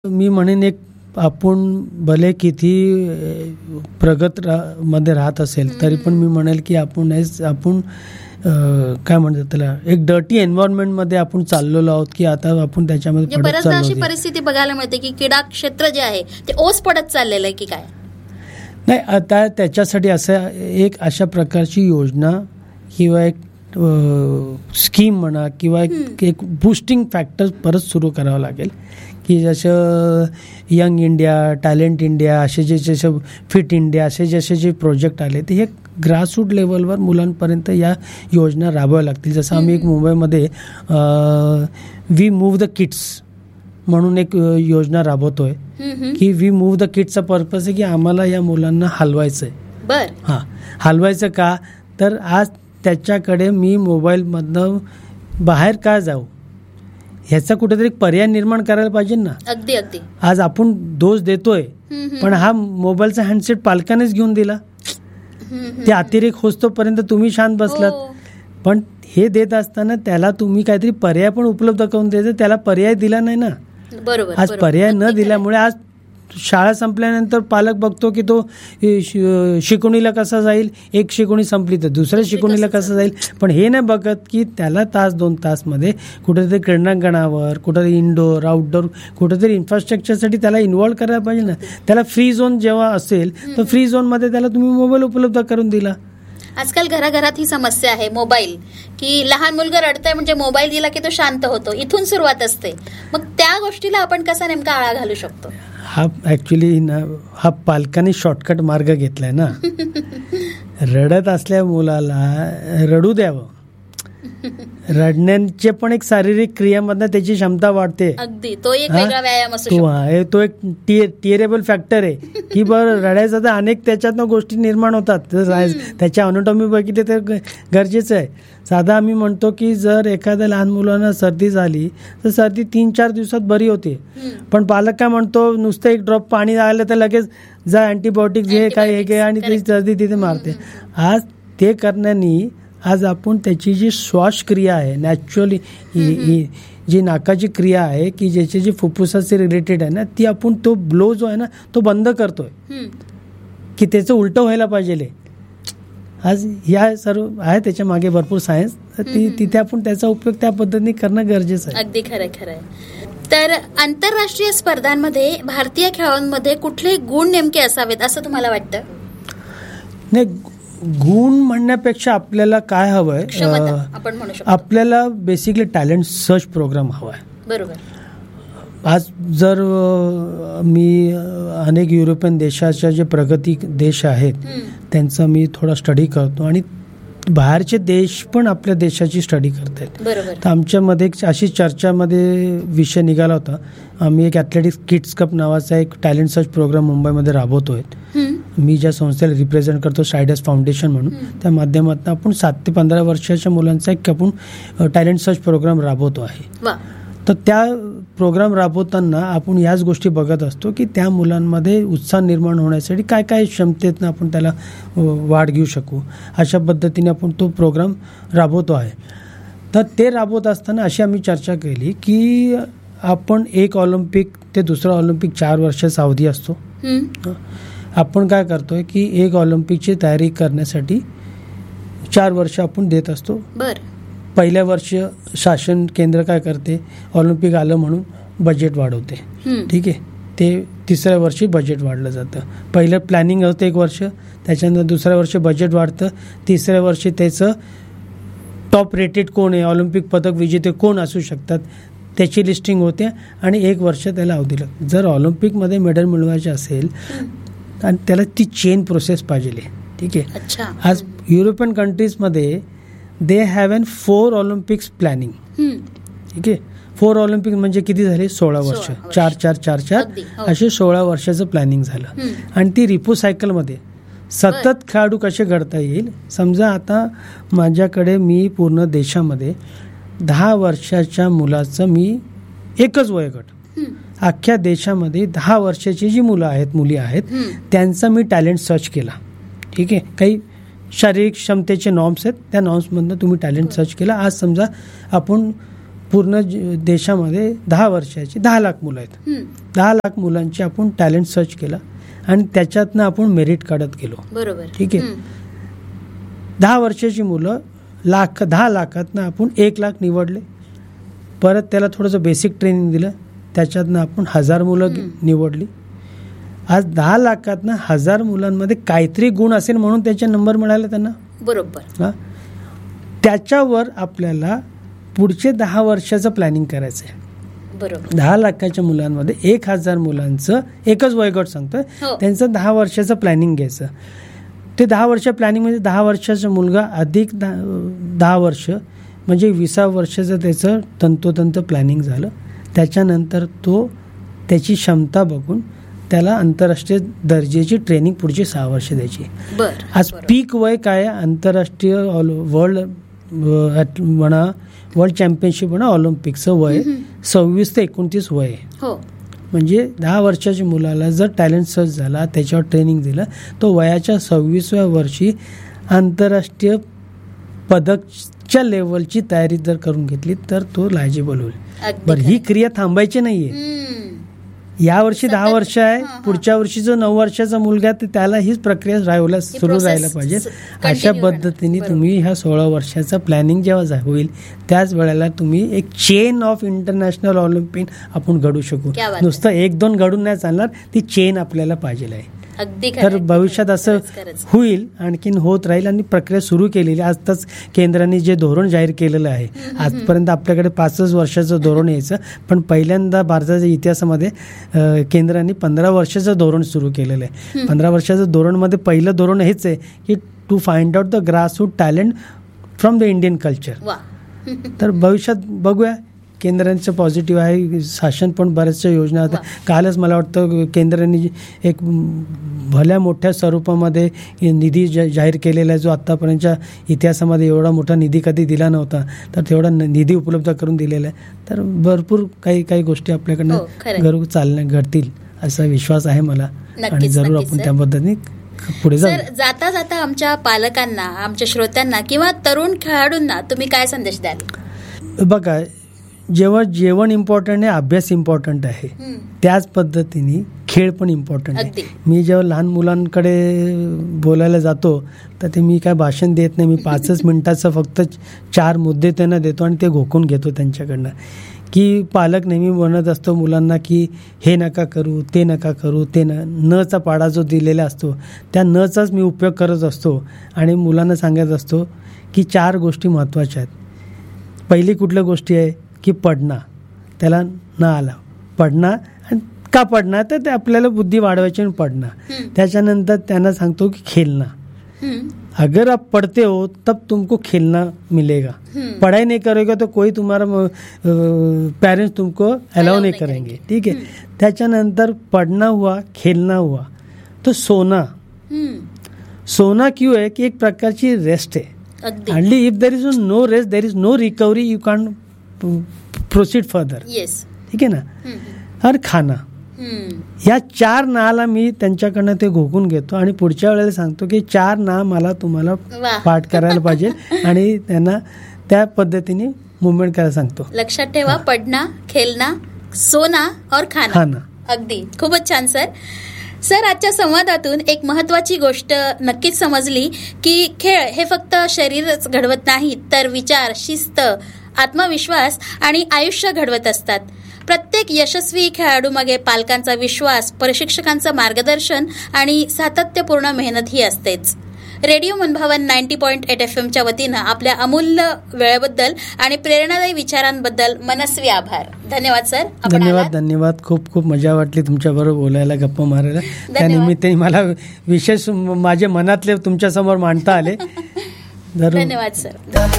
मी म्हणेन एक आपण भले किती प्रगत मध्ये राहत असेल तरी पण मी म्हणेल की आपण काय म्हणतात त्याला एक डर्टी एन्व्हायरमेंट मध्ये आपण चाललेलो आहोत की आता आपण त्याच्यामध्ये बऱ्याचदा अशी परिस्थिती बघायला मिळते की क्रीडा क्षेत्र जे आहे ते ओस पडत चाललेलं आहे की काय. नाही, आता त्याच्यासाठी असं एक अशा प्रकारची योजना किंवा एक स्कीम म्हणा किंवा एक बूस्टिंग फॅक्टर परत सुरू करावं लागेल की जसं यंग इंडिया, टॅलेंट इंडिया, असे जसे फिट इंडिया असे जसे जे प्रोजेक्ट आले ते हे ग्रासरूट लेवलवर मुलांपर्यंत या योजना राबवाव्या लागतील. जसं आम्ही एक मुंबईमध्ये वी मूव्ह द किड्स म्हणून एक योजना राबवतोय की वी मूव्ह द किड्सचा पर्पज आहे की आम्हाला या मुलांना हलवायचं आहे. हां, हलवायचं का तर आज त्याच्याकडे मी मोबाईलमधनं बाहेर का जाऊ ह्याचा कुठेतरी पर्याय निर्माण करायला पाहिजे ना. अगदी अगदी. आज आपण दोष देतोय पण हा मोबाईलचा हँडसेट पालकानेच घेऊन दिला. ते अतिरेक होतोपर्यंत तुम्ही शांत बसलात. पण हे देत असताना त्याला तुम्ही काहीतरी पर्याय पण उपलब्ध करून द्यायचं, त्याला पर्याय दिला नाही ना. बरोबर. आज पर्याय न दिल्यामुळे आज शाळा संपल्यानंतर पालक बघतो की तो शिकवणीला कसा जाईल, एक शिकवणी संपली तर दुसऱ्या शिकवणीला कसं जाईल. पण हे नाही बघत की त्याला तास 2 तासमध्ये कुठेतरी क्रीडांगणावर, कुठेतरी इंडोर आउटडोर कुठेतरी इन्फ्रास्ट्रक्चरसाठी त्याला इन्व्हॉल्व करायला पाहिजे ना. त्याला फ्री झोन जेव्हा असेल तर फ्री झोनमध्ये त्याला तुम्ही मोबाईल उपलब्ध करून दिला. आजकाल घराघरात ही समस्या आहे मोबाईल, की लहान मुलगा रडतंय म्हणजे मोबाईल दिला की तो शांत होतो. इथून सुरुवात असते. मग त्या गोष्टीला आपण कसा नेमका आळा घालू शकतो. हा ऍक्च्युली ना हा पालकांनी शॉर्टकट मार्ग घेतलाय ना. रडत असल्या मुलाला रडू द्यावं. रडण्याचे पण एक शारीरिक क्रियामधनं त्याची क्षमता वाढते. अगदी, तो एक वेगळा व्यायाम असतो. तो एक टिअरेबल फॅक्टर आहे की बरं रडायचं तर अनेक त्याच्यातनं गोष्टी निर्माण होतात. त्याच्या अनोटॉमी बघितले तर गरजेचं आहे. साधा आम्ही म्हणतो की जर एखाद्या लहान मुलांना सर्दी झाली तर सर्दी 3-4 दिवसात बरी होते. पण पालक काय म्हणतो नुसतं एक ड्रॉप पाणी आलं तर लगेच जा अँटीबायोटिक जे काय हे आणि ती सर्दी तिथे मारते. आज ते करण्यानी आज आपण त्याची जी श्वासक्रिया आहे नॅचरली जी नाकाची क्रिया आहे की ज्याची जी फुफ्फुसाचे रिलेटेड आहे ना ती आपण तो ब्लो जो आहे ना तो बंद करतोय की त्याचं उलटं व्हायला पाहिजे. आज या सर्व आहे त्याच्या मागे भरपूर सायन्स, तिथे आपण त्याचा उपयोग त्या पद्धतीने करणं गरजेचं आहे. अगदी खरं खरं. तर आंतरराष्ट्रीय स्पर्धांमध्ये भारतीय खेळाडूंमध्ये कुठले गुण नेमके असावेत असं तुम्हाला वाटतं. नाही, गुण म्हणण्यापेक्षा आपल्याला काय हवंय, आपल्याला बेसिकली टॅलेंट सर्च प्रोग्राम हवाय. बरोबर. आज जर मी अनेक युरोपियन देशाच्या जे प्रगती देश आहेत त्यांचा मी थोडा स्टडी करतो आणि बाहेरचे देश पण आपल्या देशाची स्टडी करतायत. तर आमच्यामध्ये अशी चर्चामध्ये विषय निघाला होता. आम्ही एक ॲथलेटिक्स किड्स कप नावाचा एक टॅलेंट सर्च प्रोग्राम मुंबईमध्ये राबवतोय. मी ज्या संस्थेला रिप्रेझेंट करतो सायडस फाउंडेशन म्हणून, त्या माध्यमातून आपण 7 ते 15 वर्षाच्या मुलांचा एक आपण टॅलेंट सर्च प्रोग्राम राबवतो आहे. तर त्या प्रोग्राम राबवताना आपण याच गोष्टी बघत असतो की त्या मुलांमध्ये उत्साह निर्माण होण्यासाठी काय काय क्षमतेतनं आपण त्याला वाढ घेऊ शकू अशा पद्धतीने आपण तो प्रोग्राम राबवतो आहे. तर ते राबवत असताना अशी आम्ही चर्चा केली की आपण एक ऑलिम्पिक ते दुसरा ऑलिम्पिक 4 वर्षाचा अवधी असतो. आपण काय करतोय की एक ऑलिम्पिकची तयारी करण्यासाठी 4 वर्ष आपण देत असतो. पहिल्या वर्ष शासन केंद्र काय करते, ऑलिम्पिक आलं म्हणून बजेट वाढवते. ठीक आहे, ते 3ऱ्या वर्षी बजेट वाढलं जातं. पहिलं प्लॅनिंग होतं 1 वर्ष, त्याच्यानंतर 2ऱ्या वर्षी बजेट वाढतं, 3ऱ्या वर्षी त्याचं टॉप रेटेड कोण आहे, ऑलिम्पिक पदक विजेते कोण असू शकतात त्याची लिस्टिंग होते आणि 1 वर्ष त्याला अवधी लागते. जर ऑलिम्पिकमध्ये मेडल मिळवायचे असेल आणि त्याला ती चेन प्रोसेस पाहिजे. ठीक आहे. आज युरोपियन कंट्रीजमध्ये they have N 4 Olympics planning. ठीक आहे, 4 ऑलिम्पिक म्हणजे किती झाले, 16 वर्ष. 4 असे 16 वर्षाचं प्लॅनिंग झालं. आणि ती रिपो सायकलमध्ये सतत खेळाडू कसे घडता येईल. समजा आता माझ्याकडे मी पूर्ण देशामध्ये 10 वर्षाच्या मुलाचं मी एकच वयोगट, अख्ख्या देशामध्ये 10 वर्षाची जी मुली आहेत त्यांचा मी टॅलेंट सर्च केला. ठीक आहे, काही शारीरिक क्षमतेचे नॉर्म्स आहेत, त्या नॉर्म्समधनं तुम्ही टॅलेंट सर्च केला. आज समजा आपण पूर्ण देशामध्ये 10 वर्षाची 10 लाख मुलं आहेत. 10 लाख मुलांची आपण टॅलेंट सर्च केला आणि त्याच्यातनं आपण मेरिट काढत गेलो. बरोबर. ठीक आहे. 10 वर्षाची मुलं 10 लाखातनं आपण 1 लाख निवडले. परत त्याला थोडंसं बेसिक ट्रेनिंग दिलं, त्याच्यातनं आपण 1000 मुलं निवडली. आज 10 लाखातनं 1000 मुलांमध्ये काहीतरी गुण असेल म्हणून त्याचे नंबर मिळाले त्यांना. बरोबर. त्याच्यावर आपल्याला पुढचे 10 वर्षाचं प्लॅनिंग करायचं आहे. बरोबर. 10 लाखाच्या मुलांमध्ये 1000 मुलांचं एकच वयोगट सांगतोय, त्यांचं 10 वर्षाचं प्लॅनिंग घ्यायचं. ते 10 वर्ष प्लॅनिंग म्हणजे 10 वर्षाचा मुलगा अधिक 10 वर्ष म्हणजे 20 वर्षाचं त्याचं तंतोतंत प्लॅनिंग झालं. त्याच्यानंतर तो त्याची क्षमता बघून त्याला आंतरराष्ट्रीय दर्जाची ट्रेनिंग पुढची 6 वर्ष द्यायची. आज पीक वय काय आंतरराष्ट्रीय वर्ल्ड चॅम्पियनशिप म्हणा ऑलिम्पिकचं वय 26 ते 29 वय आहे. म्हणजे 10 वर्षाच्या मुलाला जर टॅलेंट सर्च झाला, त्याच्यावर ट्रेनिंग दिलं, तो वयाच्या 26व्या वर्षी आंतरराष्ट्रीय पदकच्या लेवलची तयारी जर करून घेतली तर तो लायजेबल होईल. बरं, ही क्रिया थांबायची नाहीये. या वर्षी 10 वर्ष आहे, पुढच्या वर्षी जो 9 वर्षाचा मुलगा आहे त्याला हीच प्रक्रिया सुरू राहायला पाहिजे. अशा पद्धतीने तुम्ही ह्या 16 वर्षाचा प्लॅनिंग जेव्हा होईल त्याच वेळेला तुम्ही एक चेन ऑफ इंटरनॅशनल ऑलिम्पिक आपण घडू शकू. नुसतं 1-2 घडून नाही चालणार, ती चेन आपल्याला पाहिजे आहे. तर भविष्यात असं होईल, आणखीन होत राहील. आणि प्रक्रिया सुरू केलेली आजच केंद्राने जे धोरण जाहीर केलेलं आहे. आजपर्यंत आपल्याकडे 5 वर्षाचं धोरण यायचं, पण पहिल्यांदा भारताच्या इतिहासामध्ये केंद्राने 15 वर्षाचं धोरण सुरू केलेलं आहे. 15 वर्षाचं धोरणमध्ये पहिलं धोरण हेच आहे की to find out the grassroot talent from the Indian culture. तर भविष्यात बघूया. केंद्रांचं पॉझिटिव्ह आहे, शासन पण बऱ्याचशा योजना होत्या. कालच मला वाटतं केंद्राने एक भल्या मोठ्या स्वरूपामध्ये निधी जाहीर केलेला आहे, जो आत्तापर्यंतच्या इतिहासामध्ये एवढा मोठा निधी कधी दिला नव्हता. तर तेवढा निधी उपलब्ध करून दिलेला आहे. तर भरपूर काही गोष्टी आपल्याकडनं घडतील असा विश्वास आहे मला. आणि जरूर आपण त्या पद्धतीने पुढे जाऊ. जाता जाता आमच्या पालकांना, आमच्या श्रोत्यांना किंवा तरुण खेळाडूंना तुम्ही काय संदेश द्याल? बघा, जेव्हा जेवण इम्पॉर्टंट आहे, अभ्यास इम्पॉर्टंट आहे, त्याच पद्धतीने खेळ पण इम्पॉर्टंट आहे. मी जेव्हा लहान मुलांकडे बोलायला जातो तर ते मी काय भाषण देत नाही. मी 5 मिनिटाचं फक्त 4 मुद्दे त्यांना देतो आणि ते घोकून घेतो त्यांच्याकडनं. की पालक नेहमी म्हणत असतो मुलांना की हे नका करू, ते नका करू, ते नचा पाडा जो दिलेला असतो त्या नचाच मी उपयोग करत असतो आणि मुलांना सांगत असतो की 4 गोष्टी महत्त्वाच्या आहेत. पहिली कुठल्या गोष्टी आहे की पडणं, त्याला न आला पडणं. आणि का पडणं, तर ते आपल्याला बुद्धी वाढवायची आणि पडणं. त्याच्यानंतर त्यांना सांगतो की खेलना. अगर आप पढ़ते हो तब तुमको खेलना मिलेगा. पढ़ाई नहीं करोगे तो कोई तुम्हारा पेरेंट्स तुमको अलाउ नहीं करेंगे. ठीक है. त्याच्यानंतर पढ़ना हुआ, खेलना हुआ, तो सोना. सोना क्यों है की एक प्रकारची रेस्ट आहे. Only if there is no rest, there is no recovery, you can't proceed further. Yes. ठीक आहे ना. और खाना. या 4 नाला मी त्यांच्याकडनं ते घोकून घेतो आणि पुढच्या वेळेला सांगतो की 4 ना मला तुम्हाला पाठ करायला पाहिजे आणि त्यांना त्या पद्धतीने मुवमेंट करायला सांगतो. लक्षात ठेवा, पडना, खेलना, सोना और खाना. अगदी खूपच छान सर. सर, आजच्या संवादातून एक महत्वाची गोष्ट नक्कीच समजली की खेळ हे फक्त शरीरच घडवत नाहीत, तर विचार, शिस्त, आत्मविश्वास आणि आयुष्य घडवत असतात. प्रत्येक यशस्वी खेळाडू मागे पालकांचा विश्वास, प्रशिक्षकांचं मार्गदर्शन आणि सातत्यपूर्ण मेहनत ही असतेच. रेडिओ मनभावन 90.8 FM वतीनं आपल्या अमूल्य वेळेबद्दल आणि प्रेरणादायी विचारांबद्दल मनस्वी आभार. धन्यवाद सर. धन्यवाद. खूप खूप मजा वाटली तुमच्याबरोबर बोलायला, गप्पा मारायला. त्यानिमित्ताने मला विशेष माझे मनातले तुमच्या समोर मांडता आले. धन्यवाद सर.